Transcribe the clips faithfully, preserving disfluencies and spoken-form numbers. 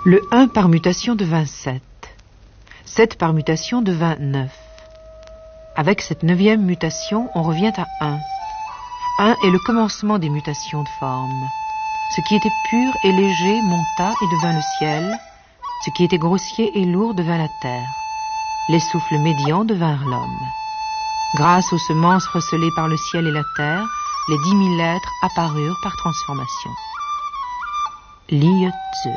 Le un par mutation devint sept. sept par mutation devint neuf. Avec cette neuvième mutation, on revient à un. un est le commencement des mutations de forme. Ce qui était pur et léger monta et devint le ciel. Ce qui était grossier et lourd devint la terre. Les souffles médians devinrent l'homme. Grâce aux semences recelées par le ciel et la terre, les dix mille êtres apparurent par transformation. Li Tzu.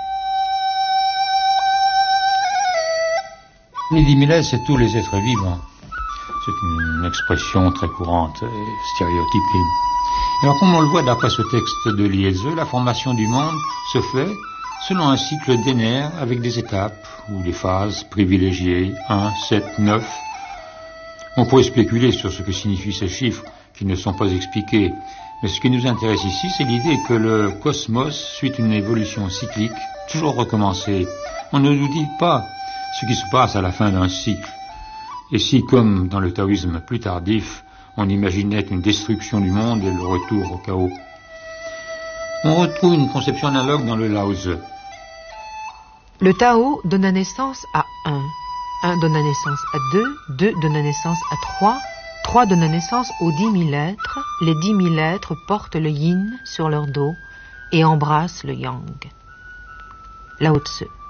Les dix mille êtres, c'est tous les êtres vivants. C'est une expression très courante et stéréotypée. Alors, comme on le voit d'après ce texte de Li Tzu, la formation du monde se fait selon un cycle d'énergie avec des étapes ou des phases privilégiées, un, sept, neuf. On pourrait spéculer sur ce que signifient ces chiffres qui ne sont pas expliqués. Mais ce qui nous intéresse ici, c'est l'idée que le cosmos suit une évolution cyclique, toujours recommencée. On ne nous dit pas ce qui se passe à la fin d'un cycle. Et si, comme dans le taoïsme plus tardif, on imaginait une destruction du monde et le retour au chaos. On retrouve une conception analogue dans le Lao Tzu. Le Tao donna naissance à un. un donna naissance à deux. deux donna naissance à trois. trois donna naissance aux dix mille êtres. Les dix mille êtres portent le yin sur leur dos et embrassent le yang. Lao Tzu.